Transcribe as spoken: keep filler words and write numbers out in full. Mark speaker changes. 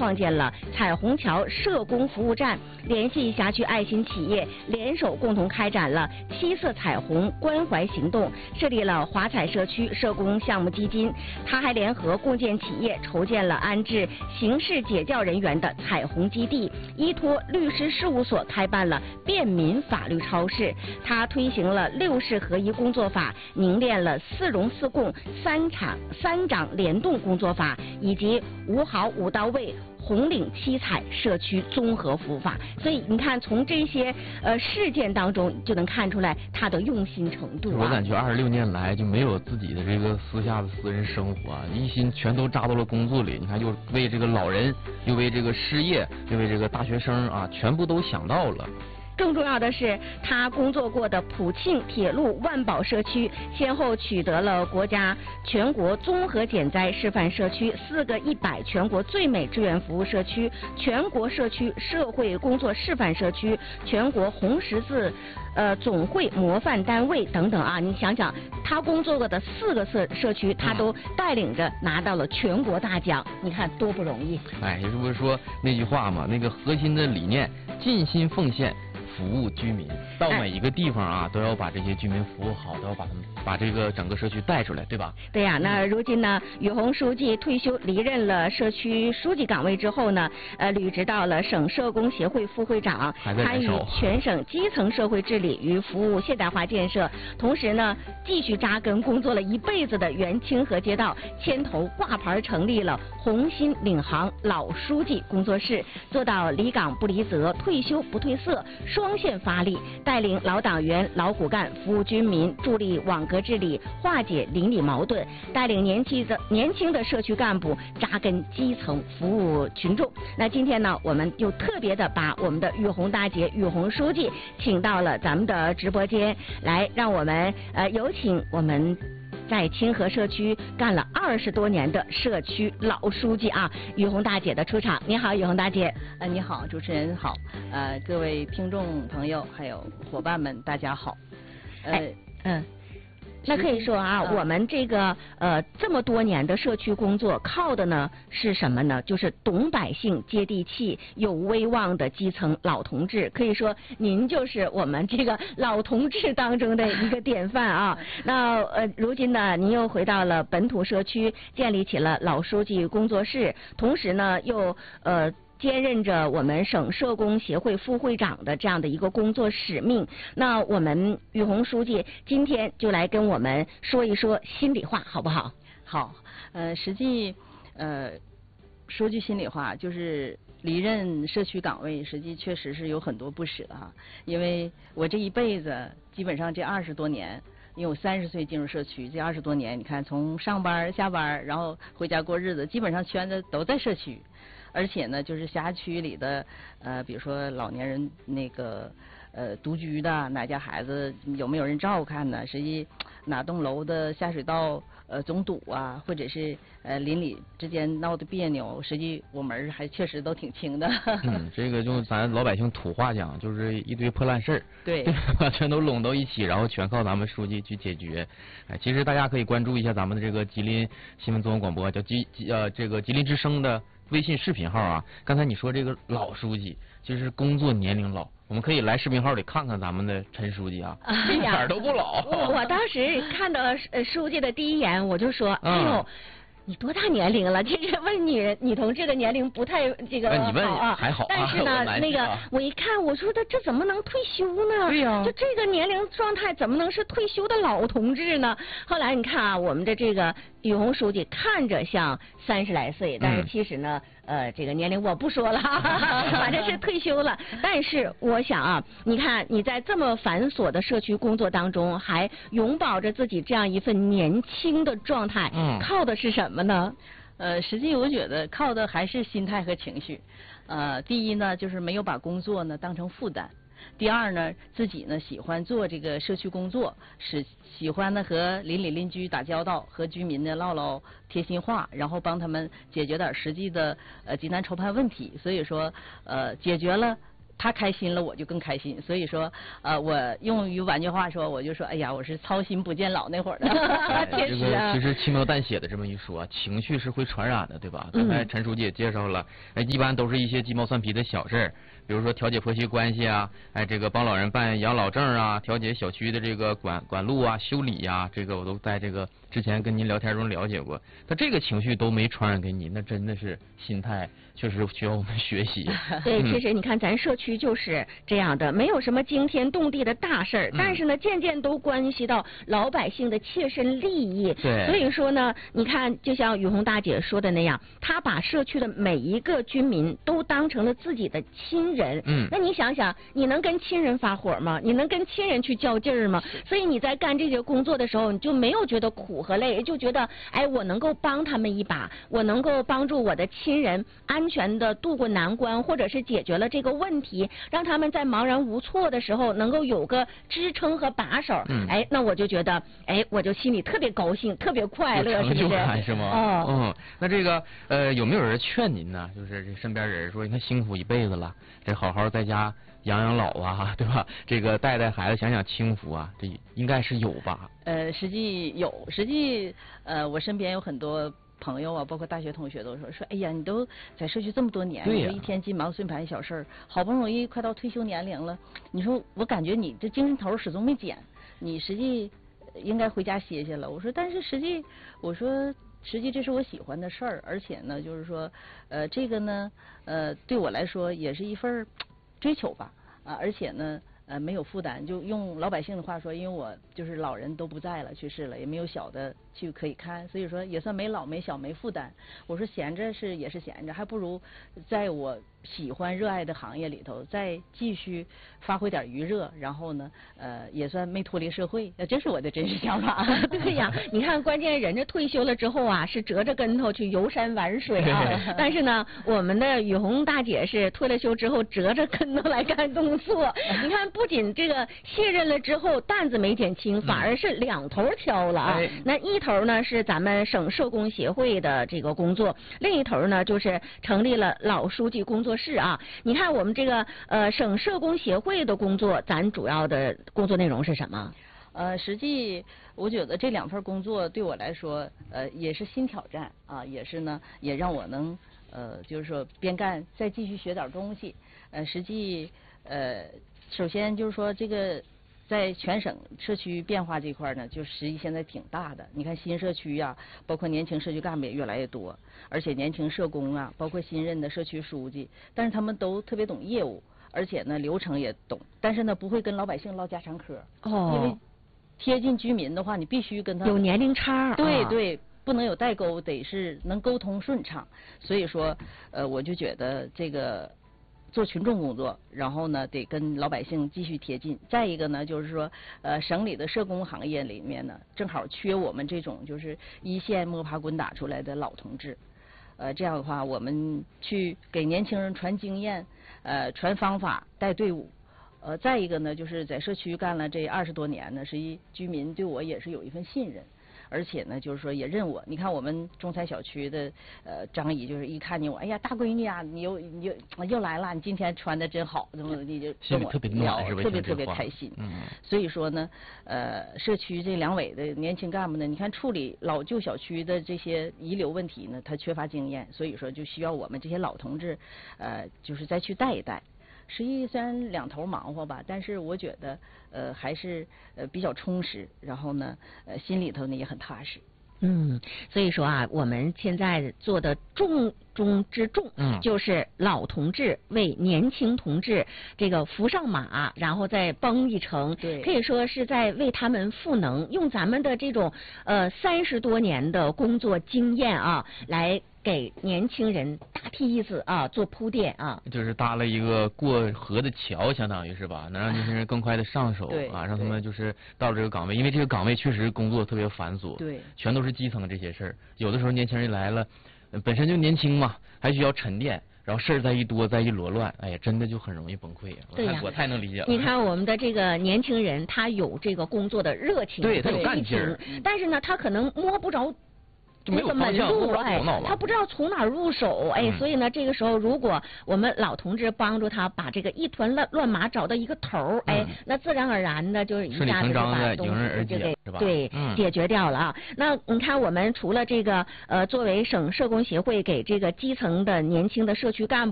Speaker 1: 创建了彩虹桥社工服务站，联系辖区爱心企业，联手共同开展了七色彩虹关怀行动，设立了华彩社区社工项目基金。他还联合共建企业筹建了安置刑事解教人员的彩虹基地，依托律师事务所开办了便民法律超市。他推行了六市合一工作法，凝练了四荣四供三场三长联动工作法，以及五好五到位红领七彩社区综合服务法。所以你看，从这些呃事件当中就能看出来他的用心程度、啊。
Speaker 2: 我感觉二十六年来就没有自己的这个私下的私人生活、啊，一心全都扎到了工作里。你看，又为这个老人，又为这个失业，又为这个大学生啊，全部都想到了。
Speaker 1: 更重要的是，他工作过的普庆铁路万宝社区，先后取得了国家全国综合减灾示范社区、四个一百全国最美志愿服务社区、全国社区社会工作示范社区、全国红十字呃总会模范单位等等啊！你想想，他工作过的四个社社区，他都带领着拿到了全国大奖，你看多不容易！
Speaker 2: 哎，这不是说那句话嘛？那个核心的理念，尽心奉献。服务居民，到每一个地方啊，都要把这些居民服务好，都要把他们把这个整个社区带出来，对吧？
Speaker 1: 对呀、啊，那如今呢，于洪书记退休离任了社区书记岗位之后呢，呃，履职到了省社工协会副会长，参与全省基层社会治理与服务现代化建设，同时呢，继续扎根工作了一辈子的原清河街道，牵头挂牌成立了红心领航老书记工作室，做到离岗不离责，退休不褪色，双线发力，带领老党员、老骨干服务军民，助力网格治理，化解邻里矛盾，带领年轻的年轻的社区干部扎根基层，服务群众。那今天呢，我们就特别的把我们的于洪大姐、于洪书记请到了咱们的直播间来，让我们呃有请我们在清河社区干了二十多年的社区老书记啊，于洪大姐的出场。你好，于洪大姐。
Speaker 3: 呃，你好，主持人好，呃，各位听众朋友还有伙伴们，大家好。呃，
Speaker 1: 哎、嗯。那可以说啊，我们这个呃这么多年的社区工作，靠的呢是什么呢？就是懂百姓、接地气、有威望的基层老同志。可以说，您就是我们这个老同志当中的一个典范啊。那呃，如今呢，您又回到了本土社区，建立起了老书记工作室，同时呢，又呃。兼任着我们省社工协会副会长的这样的一个工作使命。那我们于洪书记今天就来跟我们说一说心里话，好不好？
Speaker 3: 好，呃，实际呃说句心里话，就是离任社区岗位，实际确实是有很多不舍哈。因为我这一辈子，基本上这二十多年。因为我三十岁进入社区，这二十多年，你看从上班、下班，然后回家过日子，基本上圈子都在社区。而且呢，就是辖区里的呃，比如说老年人那个呃独居的，哪家孩子有没有人照看呢？实际哪栋楼的下水道呃总堵啊，或者是呃邻里之间闹得别扭，实际我门还确实都挺清的。
Speaker 2: 嗯，这个用咱老百姓土话讲，就是一堆破烂事儿，
Speaker 3: 对，
Speaker 2: 全都拢到一起，然后全靠咱们书记去解决。哎，其实大家可以关注一下咱们的这个吉林新闻综合广播，叫吉吉呃这个吉林之声的微信视频号啊。刚才你说这个老书记，其实工作年龄老。我们可以来视频号里看看咱们的陈书记啊，一点儿都不老。
Speaker 1: 我我当时看到呃书记的第一眼，我就说，哎呦。嗯，你多大年龄了？这个问女女同志的年龄不太这个
Speaker 2: 好
Speaker 1: 啊，
Speaker 2: 还好。
Speaker 1: 但是呢，
Speaker 2: 啊、
Speaker 1: 那个我一看，我说的这怎么能退休呢？
Speaker 2: 对呀、啊，
Speaker 1: 就这个年龄状态，怎么能是退休的老同志呢？后来你看啊，我们的这个于洪书记看着像三十来岁，但是其实呢，嗯、呃，这个年龄我不说了，反正是退休了。但是我想啊，你看你在这么繁琐的社区工作当中，还永葆着自己这样一份年轻的状态，嗯，靠的是什么？什么呢？
Speaker 3: 呃，实际我觉得靠的还是心态和情绪。呃，第一呢，就是没有把工作呢当成负担；第二呢，自己呢喜欢做这个社区工作，是喜欢呢和邻里邻居打交道，和居民呢唠唠贴心话，然后帮他们解决点实际的呃急难愁盼问题。所以说，呃，解决了他开心了，我就更开心。所以说，呃，我用于玩句话说，我就说，哎呀，我是操心不见老那会儿的。
Speaker 2: 确实啊。其实轻描淡写的这么一说，情绪是会传染的，对吧？刚才陈书记也介绍了，哎，一般都是一些鸡毛蒜皮的小事儿，比如说调解婆媳关系啊，哎，这个帮老人办养老证啊，调解小区的这个管管路啊、修理呀、啊，这个我都在这个之前跟您聊天中了解过。他这个情绪都没传染给您，那真的是心态确实需要我们学习。
Speaker 1: 对，其实你看咱社区就是这样的，没有什么惊天动地的大事儿，但是呢，件件都关系到老百姓的切身利益。
Speaker 2: 对。
Speaker 1: 所以说呢，你看，就像雨红大姐说的那样，她把社区的每一个居民都当成了自己的亲人。
Speaker 2: 嗯。
Speaker 1: 那你想想，你能跟亲人发火吗？你能跟亲人去较劲儿吗？所以你在干这些工作的时候，你就没有觉得苦和累，就觉得哎，我能够帮他们一把，我能够帮助我的亲人安全的度过难关，或者是解决了这个问题，让他们在茫然无措的时候能够有个支撑和把手。
Speaker 2: 嗯。
Speaker 1: 哎，那我就觉得，哎，我就心里特别高兴，特别快乐，
Speaker 2: 是不是？成就感是吗？
Speaker 1: 哦。
Speaker 2: 嗯，那这个呃，有没有人劝您呢？就是这身边人说，你看辛苦一辈子了，这好好在家养养老啊，对吧？这个带带孩子，享享清福啊，这应该是有吧？
Speaker 3: 呃，实际有，实际呃，我身边有很多朋友啊，包括大学同学都说说，哎呀，你都在社区这么多年，
Speaker 2: 你
Speaker 3: 说一天鸡毛蒜皮小事儿，好不容易快到退休年龄了，你说我感觉你这精神头始终没减，你实际应该回家歇歇了。我说，但是实际我说。实际这是我喜欢的事儿，而且呢，就是说，呃，这个呢，呃，对我来说也是一份追求吧，啊，而且呢，呃，没有负担。就用老百姓的话说，因为我就是老人都不在了，去世了，也没有小的去可以看，所以说也算没老没小没负担。我说闲着是也是闲着，还不如在我喜欢热爱的行业里头再继续发挥点余热，然后呢，呃，也算没脱离社会，这是我的真实想法。
Speaker 1: 对呀，你看，关键人家退休了之后啊，是折着跟头去游山玩水啊。但是呢，我们的雨红大姐是退了休之后折着跟头来干工作。你看，不仅这个卸任了之后担子没减轻，反而是两头挑了啊。
Speaker 2: 哎、
Speaker 1: 那一头呢是咱们省社工协会的这个工作，另一头呢就是成立了老书记工作室啊。你看我们这个呃省社工协会的工作，咱主要的工作内容是什么？
Speaker 3: 呃，实际我觉得这两份工作对我来说，呃，也是新挑战啊，也是呢，也让我能呃，就是说边干再继续学点东西。呃，实际呃，首先就是说这个。在全省社区变化这块呢，就实际现在挺大的。你看新社区呀、啊，包括年轻社区干部也越来越多，而且年轻社工啊，包括新任的社区书记，但是他们都特别懂业务，而且呢流程也懂，但是呢不会跟老百姓唠家常嗑。
Speaker 1: 哦。
Speaker 3: 因为贴近居民的话，你必须跟他
Speaker 1: 有年龄差。
Speaker 3: 对、
Speaker 1: 啊、
Speaker 3: 对，不能有代沟，得是能沟通顺畅。所以说，呃，我就觉得这个。做群众工作，然后呢，得跟老百姓继续贴近。再一个呢，就是说，呃，省里的社工行业里面呢，正好缺我们这种就是一线摸爬滚打出来的老同志。呃，这样的话，我们去给年轻人传经验，呃，传方法，带队伍。呃，再一个呢，就是在社区干了这二十多年呢，实际居民对我也是有一份信任。而且呢，就是说也认我。你看我们中彩小区的呃张姨，就是一看见我，哎呀，大闺女啊，你又你又又来了，你今天穿的真好，怎么怎么地，就跟我
Speaker 2: 特别暖，是吧？
Speaker 3: 特别特别开心。嗯。所以说呢，呃，社区这两委的年轻干部呢，你看处理老旧小区的这些遗留问题呢，他缺乏经验，所以说就需要我们这些老同志，呃，就是再去带一带。实际虽然两头忙活吧，但是我觉得呃还是呃比较充实，然后呢呃心里头呢也很踏实。
Speaker 1: 嗯，所以说啊，我们现在做的重中之重，
Speaker 2: 嗯，
Speaker 1: 就是老同志为年轻同志这个扶上马，然后再蹦一程，
Speaker 3: 对，
Speaker 1: 可以说是在为他们赋能，用咱们的这种呃三十多年的工作经验啊，来给年轻人大梯子啊做铺垫啊，
Speaker 2: 就是搭了一个过河的桥，相当于是吧，能让年轻人更快的上手啊，让他们就是到了这个岗位，因为这个岗位确实工作特别繁琐，
Speaker 3: 对，
Speaker 2: 全都是基层这些事儿，有的时候年轻人来了，本身就年轻嘛，还需要沉淀。然后事儿再一多再一罗乱，哎呀，真的就很容易崩溃。
Speaker 1: 对呀，
Speaker 2: 我太能理解了。
Speaker 1: 你看我们的这个年轻人，他有这个工作的热情，
Speaker 2: 对他有干劲儿，
Speaker 1: 但是呢，他可能摸不着那个门路，哎，他不知道从哪儿入手，哎，
Speaker 2: 嗯、
Speaker 1: 所以呢，这个时候如果我们老同志帮助他把这个一团乱乱麻找到一个头儿，哎，
Speaker 2: 嗯、
Speaker 1: 那自然而然的就是一下子就把东西就给对、嗯、解决掉了啊。那你看，我们除了这个呃，作为省社工协会给这个基层的年轻的社区干部。